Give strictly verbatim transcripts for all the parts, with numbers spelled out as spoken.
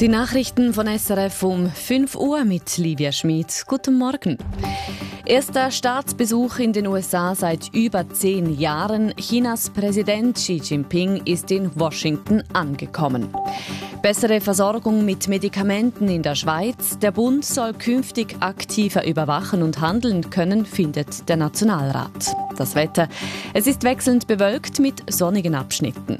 Die Nachrichten von S R F um fünf Uhr mit Livia Schmid. Guten Morgen. Erster Staatsbesuch in den U S A seit über zehn Jahren. Chinas Präsident Xi Jinping ist in Washington angekommen. Bessere Versorgung mit Medikamenten in der Schweiz. Der Bund soll künftig aktiver überwachen und handeln können, findet der Nationalrat. Das Wetter. Es ist wechselnd bewölkt mit sonnigen Abschnitten.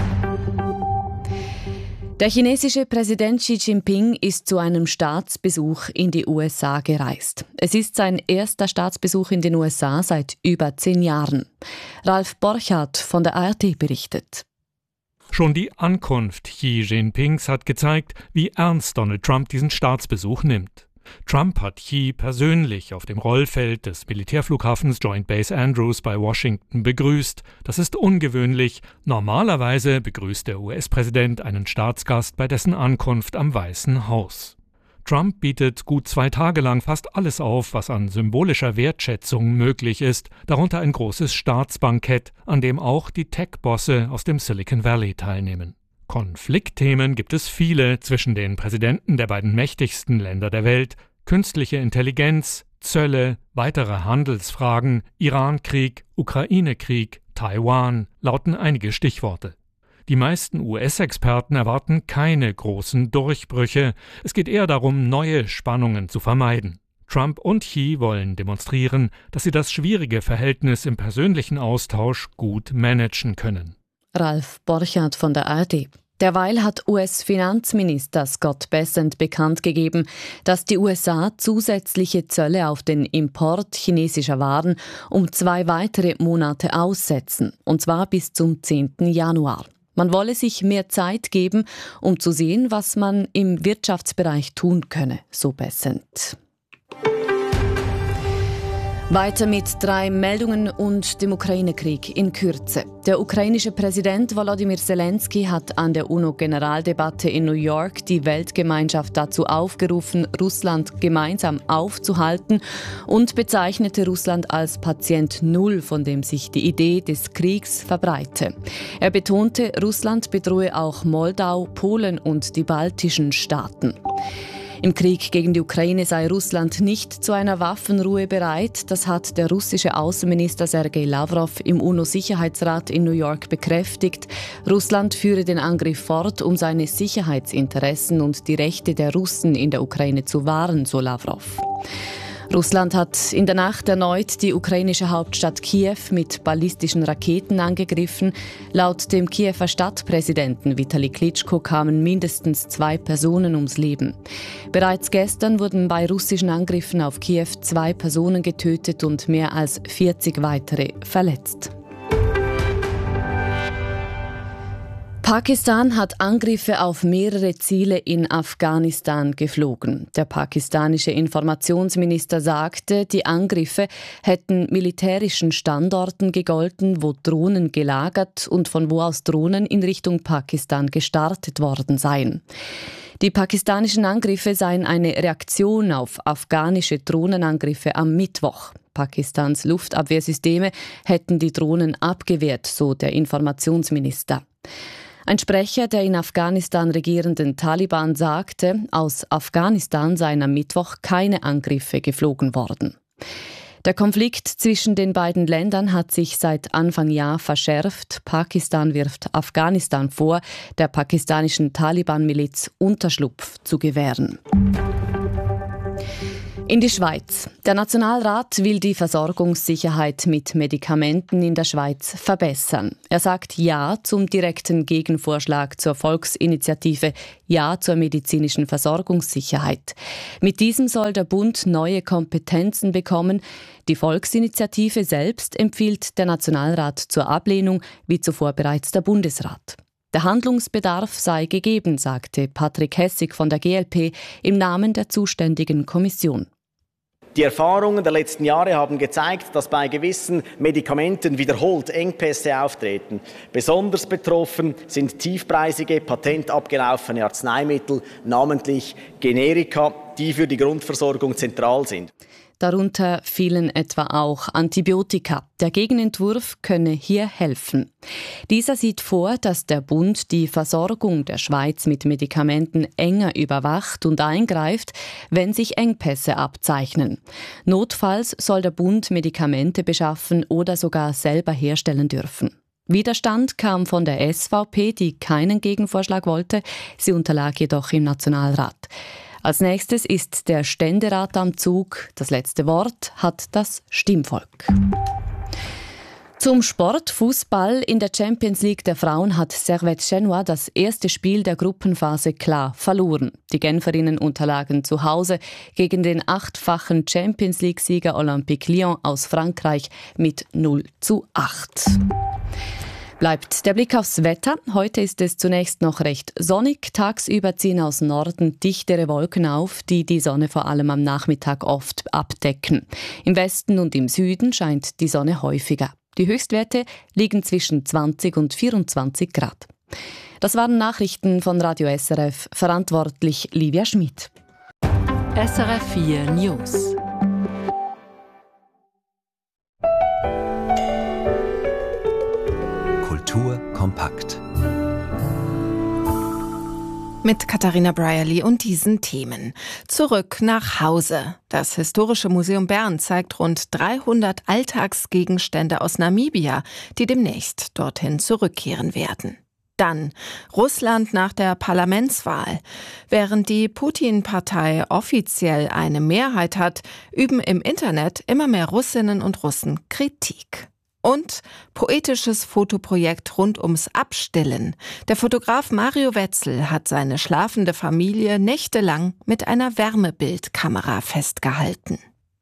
Der chinesische Präsident Xi Jinping ist zu einem Staatsbesuch in die U S A gereist. Es ist sein erster Staatsbesuch in den U S A seit über zehn Jahren. Ralf Borchardt von der A R D berichtet. Schon die Ankunft Xi Jinpings hat gezeigt, wie ernst Donald Trump diesen Staatsbesuch nimmt. Trump hat Xi persönlich auf dem Rollfeld des Militärflughafens Joint Base Andrews bei Washington begrüßt. Das ist ungewöhnlich. Normalerweise begrüßt der U S-Präsident einen Staatsgast bei dessen Ankunft am Weißen Haus. Trump bietet gut zwei Tage lang fast alles auf, was an symbolischer Wertschätzung möglich ist, darunter ein großes Staatsbankett, an dem auch die Tech-Bosse aus dem Silicon Valley teilnehmen. Konfliktthemen gibt es viele zwischen den Präsidenten der beiden mächtigsten Länder der Welt: künstliche Intelligenz, Zölle, weitere Handelsfragen, Irankrieg, Ukraine-Krieg, Taiwan lauten einige Stichworte. Die meisten U S-Experten erwarten keine großen Durchbrüche. Es geht eher darum, neue Spannungen zu vermeiden. Trump und Xi wollen demonstrieren, dass sie das schwierige Verhältnis im persönlichen Austausch gut managen können. Ralf Borchardt von der A R D. Derweil hat U S-Finanzminister Scott Bessent bekannt gegeben, dass die U S A zusätzliche Zölle auf den Import chinesischer Waren um zwei weitere Monate aussetzen, und zwar bis zum zehnten Januar. Man wolle sich mehr Zeit geben, um zu sehen, was man im Wirtschaftsbereich tun könne, so Bessent. Weiter mit drei Meldungen und dem Ukraine-Krieg in Kürze. Der ukrainische Präsident Volodymyr Zelensky hat an der UNO-Generaldebatte in New York die Weltgemeinschaft dazu aufgerufen, Russland gemeinsam aufzuhalten, und bezeichnete Russland als Patient Null, von dem sich die Idee des Kriegs verbreite. Er betonte, Russland bedrohe auch Moldau, Polen und die baltischen Staaten. Im Krieg gegen die Ukraine sei Russland nicht zu einer Waffenruhe bereit. Das hat der russische Außenminister Sergei Lavrov im UNO-Sicherheitsrat in New York bekräftigt. Russland führe den Angriff fort, um seine Sicherheitsinteressen und die Rechte der Russen in der Ukraine zu wahren, so Lavrov. Russland hat in der Nacht erneut die ukrainische Hauptstadt Kiew mit ballistischen Raketen angegriffen. Laut dem Kiewer Stadtpräsidenten Vitali Klitschko kamen mindestens zwei Personen ums Leben. Bereits gestern wurden bei russischen Angriffen auf Kiew zwei Personen getötet und mehr als vierzig weitere verletzt. Pakistan hat Angriffe auf mehrere Ziele in Afghanistan geflogen. Der pakistanische Informationsminister sagte, die Angriffe hätten militärischen Standorten gegolten, wo Drohnen gelagert und von wo aus Drohnen in Richtung Pakistan gestartet worden seien. Die pakistanischen Angriffe seien eine Reaktion auf afghanische Drohnenangriffe am Mittwoch. Pakistans Luftabwehrsysteme hätten die Drohnen abgewehrt, so der Informationsminister. Ein Sprecher der in Afghanistan regierenden Taliban sagte, aus Afghanistan seien am Mittwoch keine Angriffe geflogen worden. Der Konflikt zwischen den beiden Ländern hat sich seit Anfang Jahr verschärft. Pakistan wirft Afghanistan vor, der pakistanischen Taliban-Miliz Unterschlupf zu gewähren. In die Schweiz. Der Nationalrat will die Versorgungssicherheit mit Medikamenten in der Schweiz verbessern. Er sagt Ja zum direkten Gegenvorschlag zur Volksinitiative Ja zur medizinischen Versorgungssicherheit. Mit diesem soll der Bund neue Kompetenzen bekommen. Die Volksinitiative selbst empfiehlt der Nationalrat zur Ablehnung, wie zuvor bereits der Bundesrat. Der Handlungsbedarf sei gegeben, sagte Patrick Hessig von der G L P im Namen der zuständigen Kommission. Die Erfahrungen der letzten Jahre haben gezeigt, dass bei gewissen Medikamenten wiederholt Engpässe auftreten. Besonders betroffen sind tiefpreisige, patentabgelaufene Arzneimittel, namentlich Generika, die für die Grundversorgung zentral sind. Darunter fielen etwa auch Antibiotika. Der Gegenentwurf könne hier helfen. Dieser sieht vor, dass der Bund die Versorgung der Schweiz mit Medikamenten enger überwacht und eingreift, wenn sich Engpässe abzeichnen. Notfalls soll der Bund Medikamente beschaffen oder sogar selber herstellen dürfen. Widerstand kam von der S V P, die keinen Gegenvorschlag wollte. Sie unterlag jedoch im Nationalrat. Als nächstes ist der Ständerat am Zug. Das letzte Wort hat das Stimmvolk. Zum Sport, Fußball. In der Champions League der Frauen hat Servette Genua das erste Spiel der Gruppenphase klar verloren. Die Genferinnen unterlagen zu Hause gegen den achtfachen Champions League-Sieger Olympique Lyon aus Frankreich mit null zu acht. Bleibt der Blick aufs Wetter. Heute ist es zunächst noch recht sonnig. Tagsüber ziehen aus Norden dichtere Wolken auf, die die Sonne vor allem am Nachmittag oft abdecken. Im Westen und im Süden scheint die Sonne häufiger. Die Höchstwerte liegen zwischen zwanzig und vierundzwanzig Grad. Das waren Nachrichten von Radio S R F, verantwortlich Livia Schmid. S R F vier News. Kultur kompakt. Mit Katharina Brierly und diesen Themen. Zurück nach Hause. Das Historische Museum Bern zeigt rund dreihundert Alltagsgegenstände aus Namibia, die demnächst dorthin zurückkehren werden. Dann Russland nach der Parlamentswahl. Während die Putin-Partei offiziell eine Mehrheit hat, üben im Internet immer mehr Russinnen und Russen Kritik. Und poetisches Fotoprojekt rund ums Abstillen. Der Fotograf Mario Wetzel hat seine schlafende Familie nächtelang mit einer Wärmebildkamera festgehalten.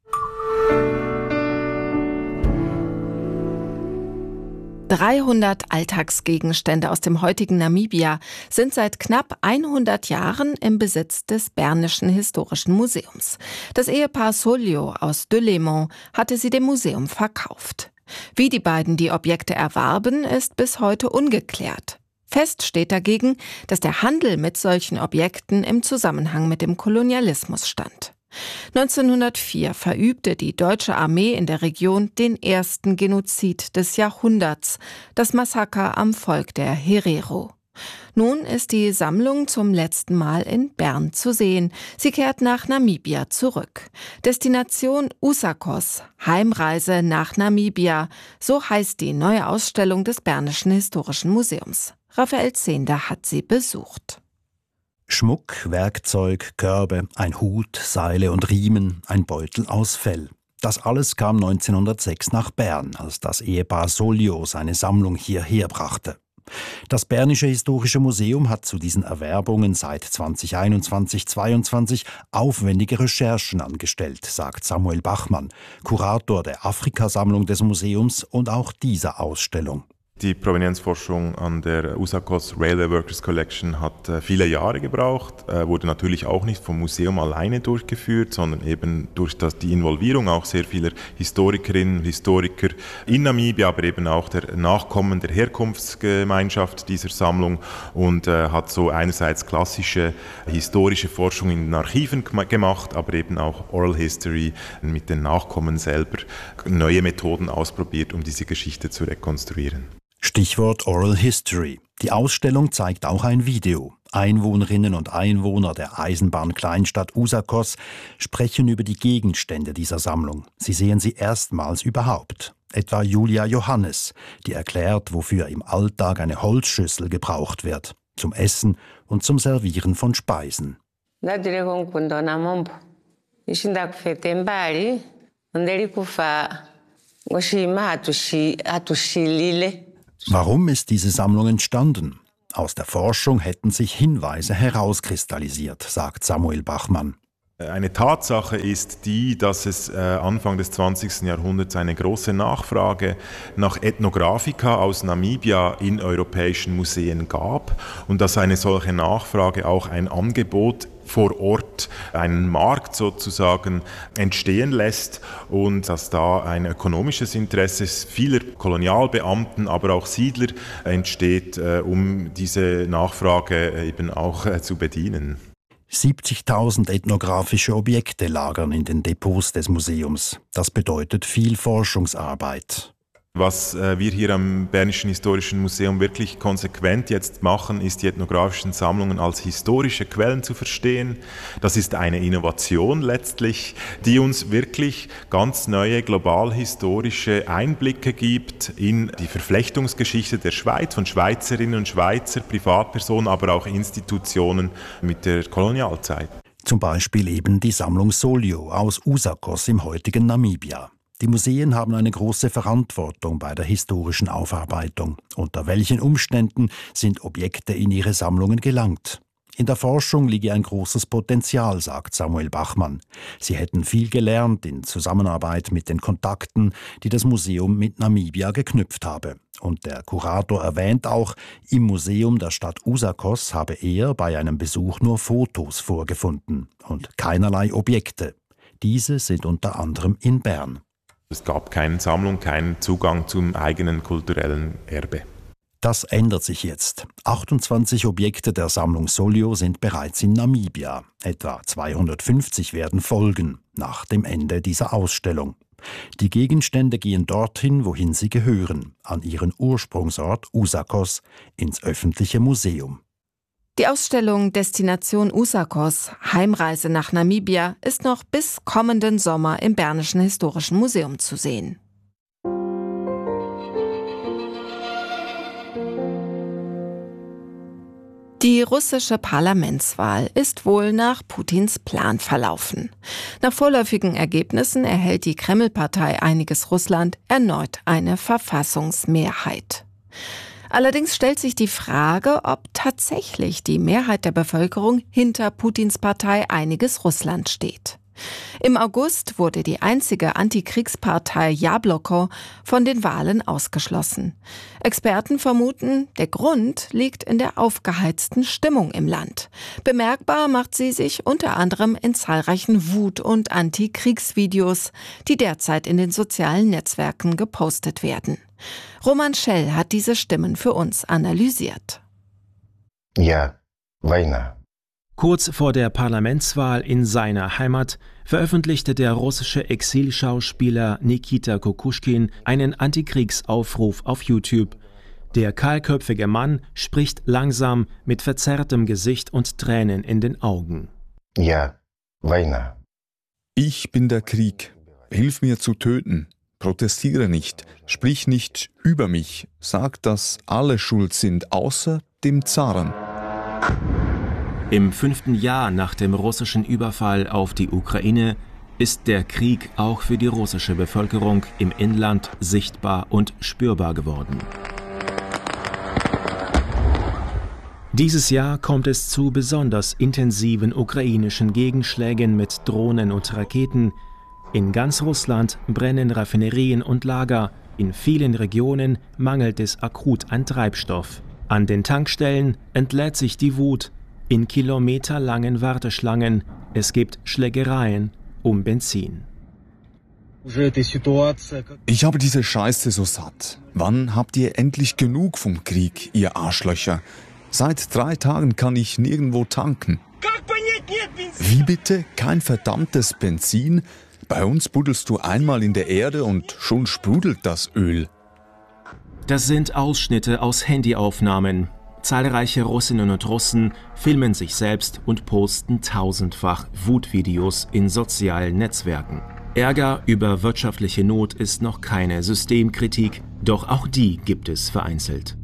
dreihundert Alltagsgegenstände aus dem heutigen Namibia sind seit knapp hundert Jahren im Besitz des Bernischen Historischen Museums. Das Ehepaar Solio aus Delémont hatte sie dem Museum verkauft. Wie die beiden die Objekte erwarben, ist bis heute ungeklärt. Fest steht dagegen, dass der Handel mit solchen Objekten im Zusammenhang mit dem Kolonialismus stand. neunzehnhundertvier verübte die deutsche Armee in der Region den ersten Genozid des Jahrhunderts, das Massaker am Volk der Herero. Nun ist die Sammlung zum letzten Mal in Bern zu sehen. Sie kehrt nach Namibia zurück. Destination Usakos, Heimreise nach Namibia. So heißt die neue Ausstellung des Bernischen Historischen Museums. Raphael Zehnder hat sie besucht. Schmuck, Werkzeug, Körbe, ein Hut, Seile und Riemen, ein Beutel aus Fell. Das alles kam neunzehnhundertsechs nach Bern, als das Ehepaar Solio seine Sammlung hierher brachte. Das Bernische Historische Museum hat zu diesen Erwerbungen seit zweitausendeinundzwanzig zweiundzwanzig aufwendige Recherchen angestellt, sagt Samuel Bachmann, Kurator der Afrikasammlung des Museums und auch dieser Ausstellung. Die Provenienzforschung an der Usakos Railway Workers Collection hat äh, viele Jahre gebraucht, äh, wurde natürlich auch nicht vom Museum alleine durchgeführt, sondern eben durch das, die Involvierung auch sehr vieler Historikerinnen und Historiker in Namibia, aber eben auch der Nachkommen der Herkunftsgemeinschaft dieser Sammlung und äh, hat so einerseits klassische historische Forschung in den Archiven gemacht, aber eben auch Oral History mit den Nachkommen selber, neue Methoden ausprobiert, um diese Geschichte zu rekonstruieren. Stichwort Oral History. Die Ausstellung zeigt auch ein Video. Einwohnerinnen und Einwohner der Eisenbahnkleinstadt Usakos sprechen über die Gegenstände dieser Sammlung. Sie sehen sie erstmals überhaupt. Etwa Julia Johannes, die erklärt, wofür im Alltag eine Holzschüssel gebraucht wird. Zum Essen und zum Servieren von Speisen. Warum ist diese Sammlung entstanden? Aus der Forschung hätten sich Hinweise herauskristallisiert, sagt Samuel Bachmann. Eine Tatsache ist die, dass es äh, Anfang des zwanzigsten Jahrhunderts eine große Nachfrage nach Ethnographika aus Namibia in europäischen Museen gab und dass eine solche Nachfrage auch ein Angebot vor Ort, einen Markt sozusagen entstehen lässt und dass da ein ökonomisches Interesse vieler Kolonialbeamten, aber auch Siedler entsteht, um diese Nachfrage eben auch zu bedienen. siebzigtausend ethnografische Objekte lagern in den Depots des Museums. Das bedeutet viel Forschungsarbeit. Was äh, wir hier am Bernischen Historischen Museum wirklich konsequent jetzt machen, ist die ethnografischen Sammlungen als historische Quellen zu verstehen. Das ist eine Innovation letztlich, die uns wirklich ganz neue global-historische Einblicke gibt in die Verflechtungsgeschichte der Schweiz, von Schweizerinnen und Schweizer, Privatpersonen, aber auch Institutionen mit der Kolonialzeit. Zum Beispiel eben die Sammlung Solio aus Usakos im heutigen Namibia. Die Museen haben eine große Verantwortung bei der historischen Aufarbeitung. Unter welchen Umständen sind Objekte in ihre Sammlungen gelangt? In der Forschung liege ein großes Potenzial, sagt Samuel Bachmann. Sie hätten viel gelernt in Zusammenarbeit mit den Kontakten, die das Museum mit Namibia geknüpft habe. Und der Kurator erwähnt auch, im Museum der Stadt Usakos habe er bei einem Besuch nur Fotos vorgefunden und keinerlei Objekte. Diese sind unter anderem in Bern. Es gab keine Sammlung, keinen Zugang zum eigenen kulturellen Erbe. Das ändert sich jetzt. achtundzwanzig Objekte der Sammlung Solio sind bereits in Namibia. Etwa zweihundertfünfzig werden folgen, nach dem Ende dieser Ausstellung. Die Gegenstände gehen dorthin, wohin sie gehören, an ihren Ursprungsort Usakos, ins öffentliche Museum. Die Ausstellung Destination Usakos, Heimreise nach Namibia, ist noch bis kommenden Sommer im Bernischen Historischen Museum zu sehen. Die russische Parlamentswahl ist wohl nach Putins Plan verlaufen. Nach vorläufigen Ergebnissen erhält die Kreml-Partei Einiges Russland erneut eine Verfassungsmehrheit. Allerdings stellt sich die Frage, ob tatsächlich die Mehrheit der Bevölkerung hinter Putins Partei Einiges Russland steht. Im August wurde die einzige Antikriegspartei Jabloko von den Wahlen ausgeschlossen. Experten vermuten, der Grund liegt in der aufgeheizten Stimmung im Land. Bemerkbar macht sie sich unter anderem in zahlreichen Wut- und Antikriegsvideos, die derzeit in den sozialen Netzwerken gepostet werden. Roman Schell hat diese Stimmen für uns analysiert. Ja, Weihnachten. Kurz vor der Parlamentswahl in seiner Heimat veröffentlichte der russische Exilschauspieler Nikita Kukushkin einen Antikriegsaufruf auf YouTube. Der kahlköpfige Mann spricht langsam mit verzerrtem Gesicht und Tränen in den Augen. Ja, Weihnachten. Ich bin der Krieg. Hilf mir zu töten. Protestiere nicht. Sprich nicht über mich. Sag, dass alle schuld sind, außer dem Zaren. Im fünften Jahr nach dem russischen Überfall auf die Ukraine ist der Krieg auch für die russische Bevölkerung im Inland sichtbar und spürbar geworden. Dieses Jahr kommt es zu besonders intensiven ukrainischen Gegenschlägen mit Drohnen und Raketen. In ganz Russland brennen Raffinerien und Lager. In vielen Regionen mangelt es akut an Treibstoff. An den Tankstellen entlädt sich die Wut. In kilometerlangen Warteschlangen. Es gibt Schlägereien um Benzin. Ich habe diese Scheiße so satt. Wann habt ihr endlich genug vom Krieg, ihr Arschlöcher? Seit drei Tagen kann ich nirgendwo tanken. Wie bitte? Kein verdammtes Benzin? Bei uns buddelst du einmal in der Erde und schon sprudelt das Öl. Das sind Ausschnitte aus Handyaufnahmen. Zahlreiche Russinnen und Russen filmen sich selbst und posten tausendfach Wutvideos in sozialen Netzwerken. Ärger über wirtschaftliche Not ist noch keine Systemkritik, doch auch die gibt es vereinzelt.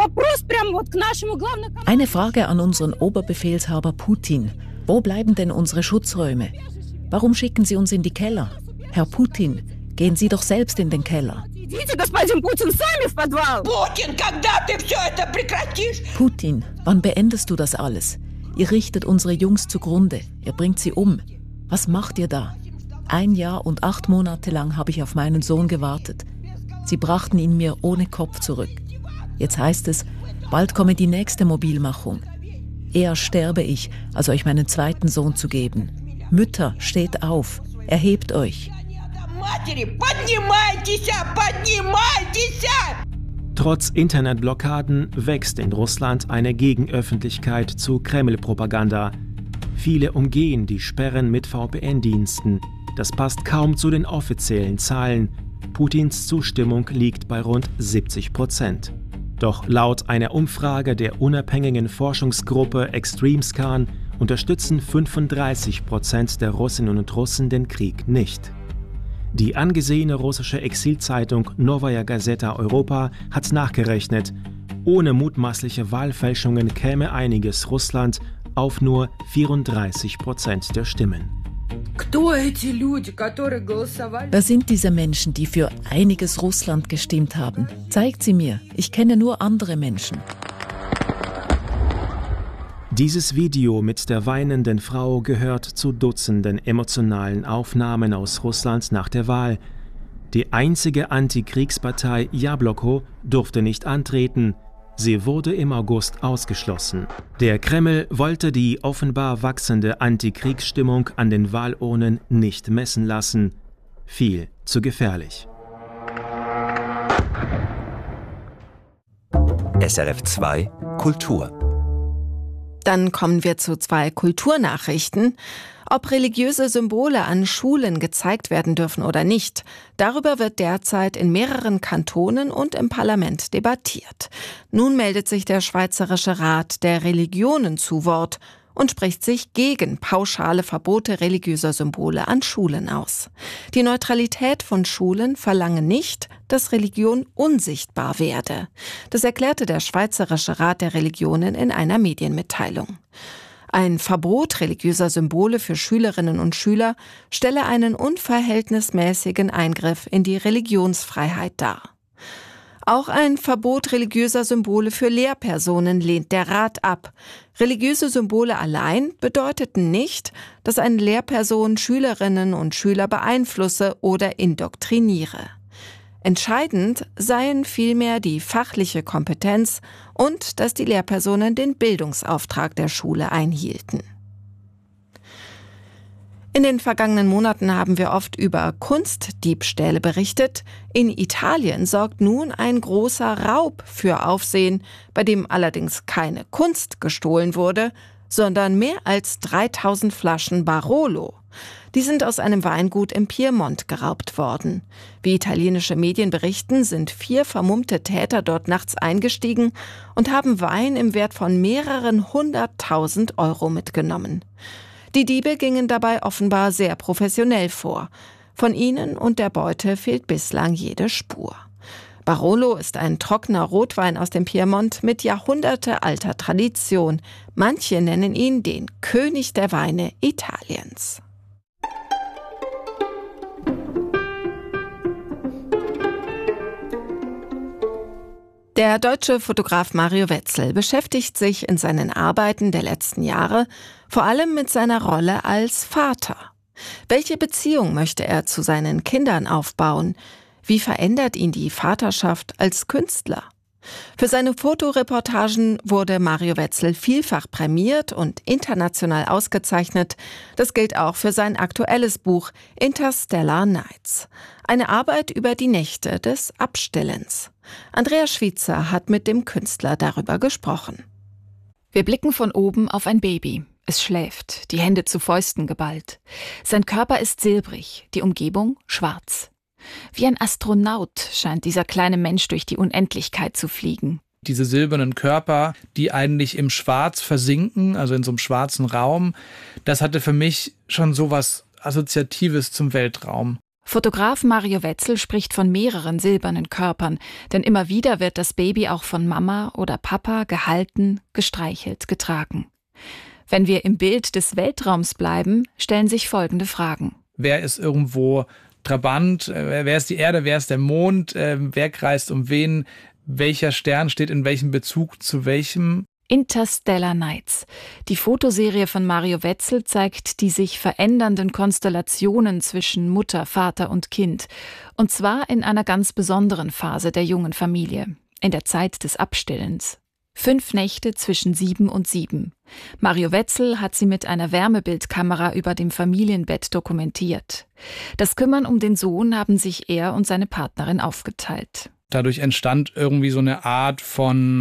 Eine Frage an unseren Oberbefehlshaber Putin. Wo bleiben denn unsere Schutzräume? Warum schicken Sie uns in die Keller? Herr Putin, gehen Sie doch selbst in den Keller. Putin, wann beendest du das alles? Ihr richtet unsere Jungs zugrunde, ihr bringt sie um. Was macht ihr da? Ein Jahr und acht Monate lang habe ich auf meinen Sohn gewartet. Sie brachten ihn mir ohne Kopf zurück. Jetzt heißt es, bald komme die nächste Mobilmachung. Eher sterbe ich, als euch meinen zweiten Sohn zu geben. Mütter, steht auf, erhebt euch. Trotz Internetblockaden wächst in Russland eine Gegenöffentlichkeit zu Kreml-Propaganda. Viele umgehen die Sperren mit V P N-Diensten. Das passt kaum zu den offiziellen Zahlen. Putins Zustimmung liegt bei rund siebzig Prozent. Doch laut einer Umfrage der unabhängigen Forschungsgruppe ExtremeScan unterstützen fünfunddreißig Prozent der Russinnen und Russen den Krieg nicht. Die angesehene russische Exilzeitung Novaya Gazeta Europa hat nachgerechnet, ohne mutmaßliche Wahlfälschungen käme einiges Russland auf nur vierunddreißig Prozent der Stimmen. Wer sind diese Menschen, die für einiges Russland gestimmt haben? Zeigt sie mir. Ich kenne nur andere Menschen. Dieses Video mit der weinenden Frau gehört zu Dutzenden emotionalen Aufnahmen aus Russland nach der Wahl. Die einzige Antikriegspartei Jabloko durfte nicht antreten. Sie wurde im August ausgeschlossen. Der Kreml wollte die offenbar wachsende Antikriegsstimmung an den Wahlurnen nicht messen lassen. Viel zu gefährlich. S R F zwei Kultur. Dann kommen wir zu zwei Kulturnachrichten. Ob religiöse Symbole an Schulen gezeigt werden dürfen oder nicht, darüber wird derzeit in mehreren Kantonen und im Parlament debattiert. Nun meldet sich der Schweizerische Rat der Religionen zu Wort und spricht sich gegen pauschale Verbote religiöser Symbole an Schulen aus. Die Neutralität von Schulen verlange nicht, dass Religion unsichtbar werde. Das erklärte der Schweizerische Rat der Religionen in einer Medienmitteilung. Ein Verbot religiöser Symbole für Schülerinnen und Schüler stelle einen unverhältnismäßigen Eingriff in die Religionsfreiheit dar. Auch ein Verbot religiöser Symbole für Lehrpersonen lehnt der Rat ab. Religiöse Symbole allein bedeuteten nicht, dass eine Lehrperson Schülerinnen und Schüler beeinflusse oder indoktriniere. Entscheidend seien vielmehr die fachliche Kompetenz und dass die Lehrpersonen den Bildungsauftrag der Schule einhielten. In den vergangenen Monaten haben wir oft über Kunstdiebstähle berichtet. In Italien sorgt nun ein großer Raub für Aufsehen, bei dem allerdings keine Kunst gestohlen wurde, sondern mehr als dreitausend Flaschen Barolo. Die sind aus einem Weingut im Piemont geraubt worden. Wie italienische Medien berichten, sind vier vermummte Täter dort nachts eingestiegen und haben Wein im Wert von mehreren hunderttausend Euro mitgenommen. Die Diebe gingen dabei offenbar sehr professionell vor. Von ihnen und der Beute fehlt bislang jede Spur. Barolo ist ein trockener Rotwein aus dem Piemont mit jahrhundertealter Tradition. Manche nennen ihn den König der Weine Italiens. Der deutsche Fotograf Mario Wetzel beschäftigt sich in seinen Arbeiten der letzten Jahre vor allem mit seiner Rolle als Vater. Welche Beziehung möchte er zu seinen Kindern aufbauen? Wie verändert ihn die Vaterschaft als Künstler? Für seine Fotoreportagen wurde Mario Wetzel vielfach prämiert und international ausgezeichnet. Das gilt auch für sein aktuelles Buch Interstellar Nights. Eine Arbeit über die Nächte des Abstillens. Andrea Schwitzer hat mit dem Künstler darüber gesprochen. Wir blicken von oben auf ein Baby. Es schläft, die Hände zu Fäusten geballt. Sein Körper ist silbrig, die Umgebung schwarz. Wie ein Astronaut scheint dieser kleine Mensch durch die Unendlichkeit zu fliegen. Diese silbernen Körper, die eigentlich im Schwarz versinken, also in so einem schwarzen Raum, das hatte für mich schon so was Assoziatives zum Weltraum. Fotograf Mario Wetzel spricht von mehreren silbernen Körpern, denn immer wieder wird das Baby auch von Mama oder Papa gehalten, gestreichelt, getragen. Wenn wir im Bild des Weltraums bleiben, stellen sich folgende Fragen. Wer ist irgendwo Trabant? Wer ist die Erde? Wer ist der Mond? Wer kreist um wen? Welcher Stern steht in welchem Bezug zu welchem? Interstellar Nights. Die Fotoserie von Mario Wetzel zeigt die sich verändernden Konstellationen zwischen Mutter, Vater und Kind. Und zwar in einer ganz besonderen Phase der jungen Familie, in der Zeit des Abstillens. Fünf Nächte zwischen sieben und sieben. Mario Wetzel hat sie mit einer Wärmebildkamera über dem Familienbett dokumentiert. Das Kümmern um den Sohn haben sich er und seine Partnerin aufgeteilt. Dadurch entstand irgendwie so eine Art von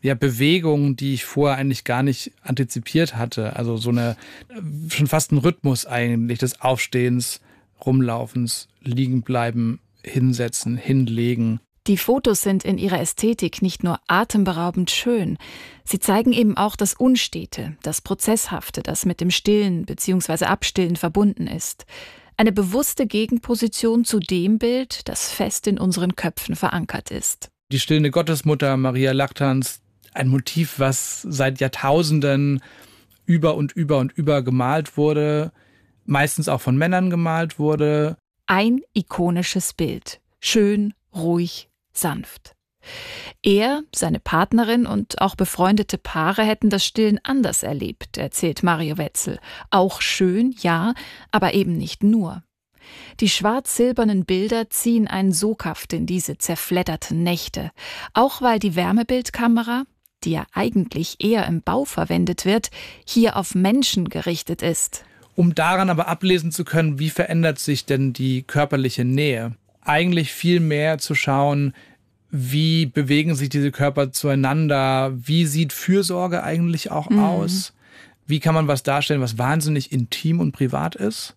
ja, Bewegungen, die ich vorher eigentlich gar nicht antizipiert hatte. Also so eine, schon fast ein Rhythmus eigentlich des Aufstehens, Rumlaufens, Liegenbleiben, Hinsetzen, Hinlegen. Die Fotos sind in ihrer Ästhetik nicht nur atemberaubend schön, sie zeigen eben auch das Unstete, das Prozesshafte, das mit dem Stillen bzw. Abstillen verbunden ist. Eine bewusste Gegenposition zu dem Bild, das fest in unseren Köpfen verankert ist. Die stillende Gottesmutter Maria Lachtanz, ein Motiv, was seit Jahrtausenden über und über und über gemalt wurde, meistens auch von Männern gemalt wurde. Ein ikonisches Bild, schön, ruhig, sanft. Er, seine Partnerin und auch befreundete Paare hätten das Stillen anders erlebt, erzählt Mario Wetzel. Auch schön, ja, aber eben nicht nur. Die schwarz-silbernen Bilder ziehen einen Soghaft in diese zerfledderten Nächte, auch weil die Wärmebildkamera, die ja eigentlich eher im Bau verwendet wird, hier auf Menschen gerichtet ist. Um daran aber ablesen zu können, wie verändert sich denn die körperliche Nähe? Eigentlich viel mehr zu schauen, wie bewegen sich diese Körper zueinander, wie sieht Fürsorge eigentlich auch mhm. aus, wie kann man was darstellen, was wahnsinnig intim und privat ist.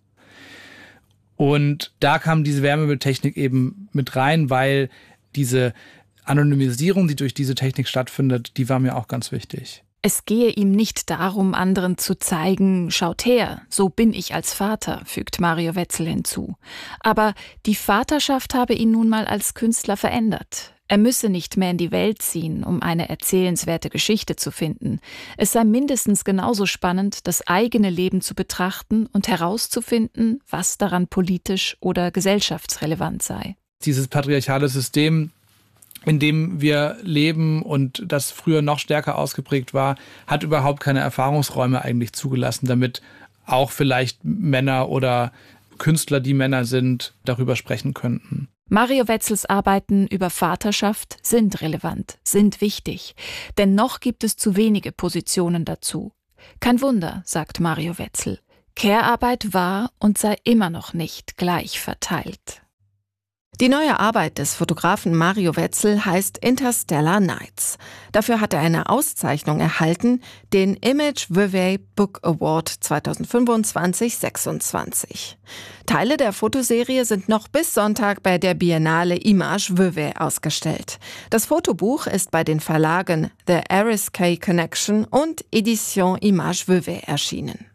Und da kam diese Wärmebildtechnik eben mit rein, weil diese Anonymisierung, die durch diese Technik stattfindet, die war mir auch ganz wichtig. Es gehe ihm nicht darum, anderen zu zeigen, schaut her, so bin ich als Vater, fügt Mario Wetzel hinzu. Aber die Vaterschaft habe ihn nun mal als Künstler verändert. Er müsse nicht mehr in die Welt ziehen, um eine erzählenswerte Geschichte zu finden. Es sei mindestens genauso spannend, das eigene Leben zu betrachten und herauszufinden, was daran politisch oder gesellschaftsrelevant sei. Dieses patriarchale System, in dem wir leben und das früher noch stärker ausgeprägt war, hat überhaupt keine Erfahrungsräume eigentlich zugelassen, damit auch vielleicht Männer oder Künstler, die Männer sind, darüber sprechen könnten. Mario Wetzels Arbeiten über Vaterschaft sind relevant, sind wichtig, denn noch gibt es zu wenige Positionen dazu. Kein Wunder, sagt Mario Wetzel. Care-Arbeit war und sei immer noch nicht gleich verteilt. Die neue Arbeit des Fotografen Mario Wetzel heißt Interstellar Nights. Dafür hat er eine Auszeichnung erhalten, den Image Vevey Book Award zwanzig fünfundzwanzig sechsundzwanzig. Teile der Fotoserie sind noch bis Sonntag bei der Biennale Image Vevey ausgestellt. Das Fotobuch ist bei den Verlagen The R S K Connection und Edition Image Vevey erschienen.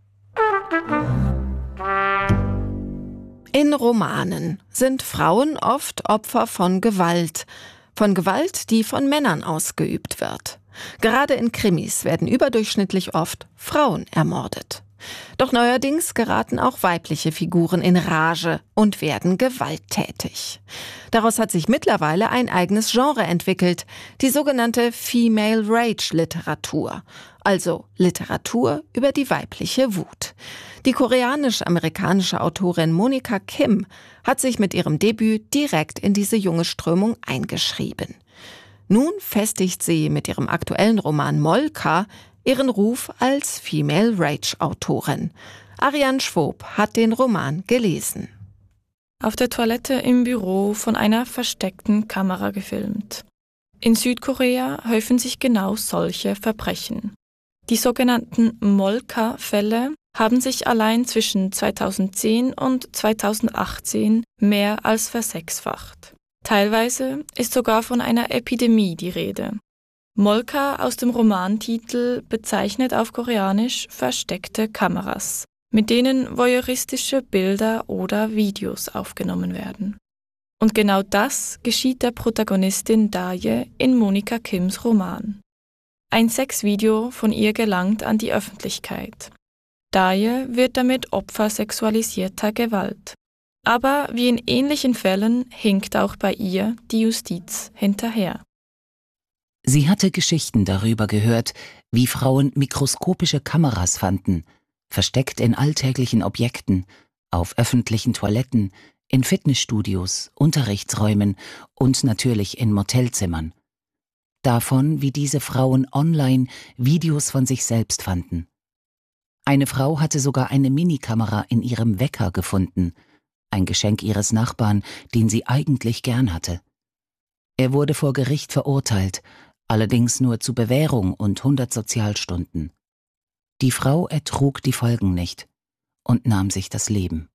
In Romanen sind Frauen oft Opfer von Gewalt. Von Gewalt, die von Männern ausgeübt wird. Gerade in Krimis werden überdurchschnittlich oft Frauen ermordet. Doch neuerdings geraten auch weibliche Figuren in Rage und werden gewalttätig. Daraus hat sich mittlerweile ein eigenes Genre entwickelt, die sogenannte Female Rage Literatur, also Literatur über die weibliche Wut. Die koreanisch-amerikanische Autorin Monica Kim hat sich mit ihrem Debüt direkt in diese junge Strömung eingeschrieben. Nun festigt sie mit ihrem aktuellen Roman Molka ihren Ruf als Female Rage-Autorin. Ariane Schwob hat den Roman gelesen. Auf der Toilette im Büro von einer versteckten Kamera gefilmt. In Südkorea häufen sich genau solche Verbrechen. Die sogenannten Molka-Fälle haben sich allein zwischen zweitausendzehn und zweitausendachtzehn mehr als versechsfacht. Teilweise ist sogar von einer Epidemie die Rede. Molka aus dem Romantitel bezeichnet auf Koreanisch versteckte Kameras, mit denen voyeuristische Bilder oder Videos aufgenommen werden. Und genau das geschieht der Protagonistin Daye in Monica Kims Roman. Ein Sexvideo von ihr gelangt an die Öffentlichkeit. Daye wird damit Opfer sexualisierter Gewalt. Aber wie in ähnlichen Fällen hinkt auch bei ihr die Justiz hinterher. Sie hatte Geschichten darüber gehört, wie Frauen mikroskopische Kameras fanden, versteckt in alltäglichen Objekten, auf öffentlichen Toiletten, in Fitnessstudios, Unterrichtsräumen und natürlich in Motelzimmern. Davon, wie diese Frauen online Videos von sich selbst fanden. Eine Frau hatte sogar eine Minikamera in ihrem Wecker gefunden, ein Geschenk ihres Nachbarn, den sie eigentlich gern hatte. Er wurde vor Gericht verurteilt, allerdings nur zu Bewährung und hundert Sozialstunden. Die Frau ertrug die Folgen nicht und nahm sich das Leben.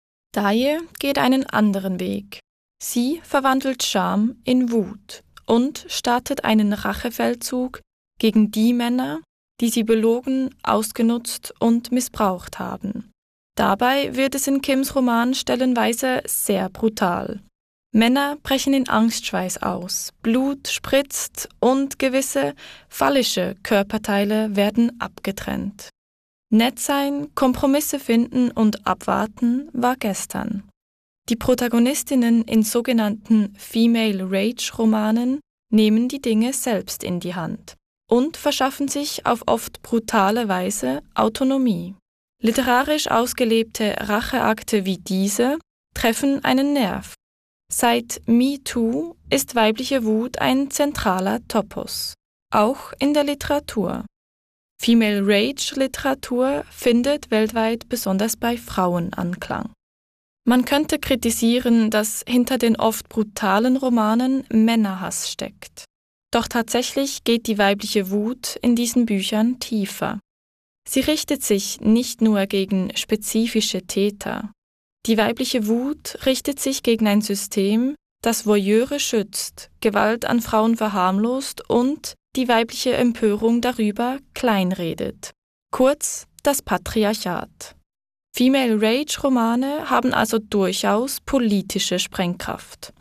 Daye geht einen anderen Weg. Sie verwandelt Scham in Wut und startet einen Rachefeldzug gegen die Männer, die sie belogen, ausgenutzt und missbraucht haben. Dabei wird es in Kims Roman stellenweise sehr brutal. Männer brechen in Angstschweiß aus, Blut spritzt und gewisse phallische Körperteile werden abgetrennt. Nett sein, Kompromisse finden und abwarten war gestern. Die Protagonistinnen in sogenannten Female Rage-Romanen nehmen die Dinge selbst in die Hand und verschaffen sich auf oft brutale Weise Autonomie. Literarisch ausgelebte Racheakte wie diese treffen einen Nerv. Seit MeToo ist weibliche Wut ein zentraler Topos, auch in der Literatur. Female Rage-Literatur findet weltweit besonders bei Frauen Anklang. Man könnte kritisieren, dass hinter den oft brutalen Romanen Männerhass steckt. Doch tatsächlich geht die weibliche Wut in diesen Büchern tiefer. Sie richtet sich nicht nur gegen spezifische Täter. Die weibliche Wut richtet sich gegen ein System, das Voyeure schützt, Gewalt an Frauen verharmlost und die weibliche Empörung darüber kleinredet. Kurz das Patriarchat. Female Rage-Romane haben also durchaus politische Sprengkraft.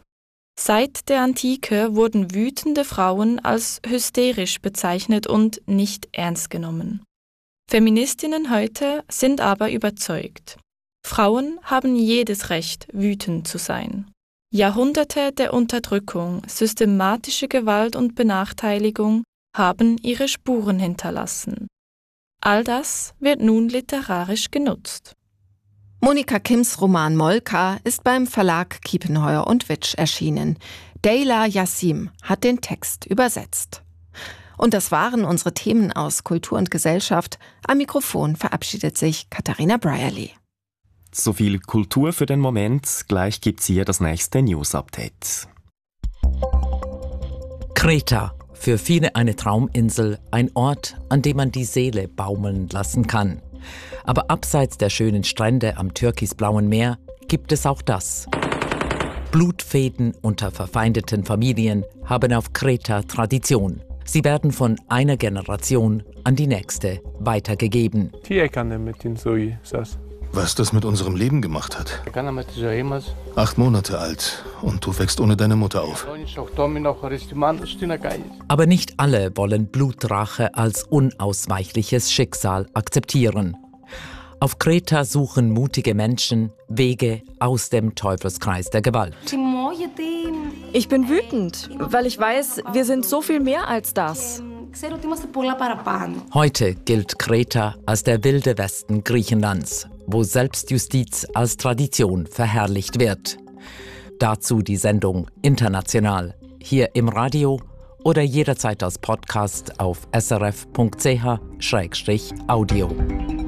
Seit der Antike wurden wütende Frauen als hysterisch bezeichnet und nicht ernst genommen. Feministinnen heute sind aber überzeugt. Frauen haben jedes Recht, wütend zu sein. Jahrhunderte der Unterdrückung, systematische Gewalt und Benachteiligung haben ihre Spuren hinterlassen. All das wird nun literarisch genutzt. Monika Kims Roman Molka ist beim Verlag Kiepenheuer und Witsch erschienen. Deyla Yassim hat den Text übersetzt. Und das waren unsere Themen aus Kultur und Gesellschaft. Am Mikrofon verabschiedet sich Katharina Brierley. So viel Kultur für den Moment. Gleich gibt's hier das nächste News-Update. Kreta. Für viele eine Trauminsel, ein Ort, an dem man die Seele baumeln lassen kann. Aber abseits der schönen Strände am türkisblauen Meer gibt es auch das. Blutfäden unter verfeindeten Familien haben auf Kreta Tradition. Sie werden von einer Generation an die nächste weitergegeben. Was das mit unserem Leben gemacht hat. Acht Monate alt und du wächst ohne deine Mutter auf. Aber nicht alle wollen Blutrache als unausweichliches Schicksal akzeptieren. Auf Kreta suchen mutige Menschen Wege aus dem Teufelskreis der Gewalt. Ich bin wütend, weil ich weiß, wir sind so viel mehr als das. Heute gilt Kreta als der wilde Westen Griechenlands, wo Selbstjustiz als Tradition verherrlicht wird. Dazu die Sendung International, hier im Radio oder jederzeit als Podcast auf s r f punkt c h slash audio.